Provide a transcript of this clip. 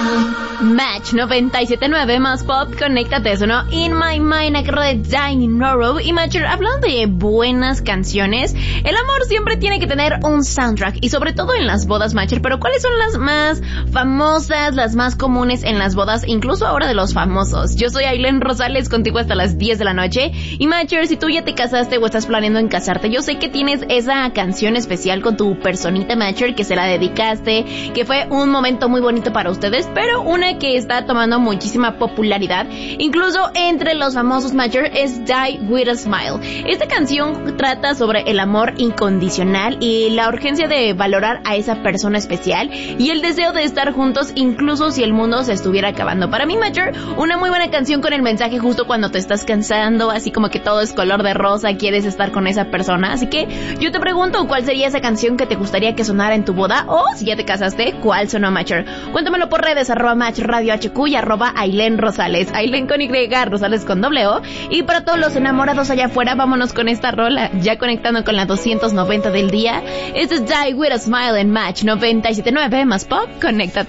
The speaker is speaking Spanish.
Match 97.9 más pop, conéctate, eso no In My Mind, a cargo de Dining Norrow. Y Matcher, hablando de buenas canciones, el amor siempre tiene que tener un soundtrack, y sobre todo en las bodas, Matcher. Pero ¿cuáles son las más famosas, las más comunes en las bodas, incluso ahora de los famosos? Yo soy Ailén Rosales, contigo hasta las 10 de la noche. Y Matcher, si tú ya te casaste o estás planeando en casarte, yo sé que tienes esa canción especial con tu personita, Matcher, que se la dedicaste, que fue un momento muy bonito para ustedes, pero una que está tomando muchísima popularidad, incluso entre los famosos, Matcher, es Die With A Smile. Esta canción trata sobre el amor incondicional y la urgencia de valorar a esa persona especial y el deseo de estar juntos incluso si el mundo se estuviera acabando. Para mí, Matcher, una muy buena canción con el mensaje justo cuando te estás cansando, así como que todo es color de rosa, quieres estar con esa persona. Así que yo te pregunto, ¿cuál sería esa canción que te gustaría que sonara en tu boda? O si ya te casaste, ¿cuál sonó, Matcher? Cuéntamelo por redes, @Match Radio HQ y @Ailén Rosales, Ailén con Y, Rosales con O. Y para todos los enamorados allá afuera, vámonos con esta rola, ya conectando con la 290 del día. Este es Die With A Smile en Match 97.9 más pop, conéctate.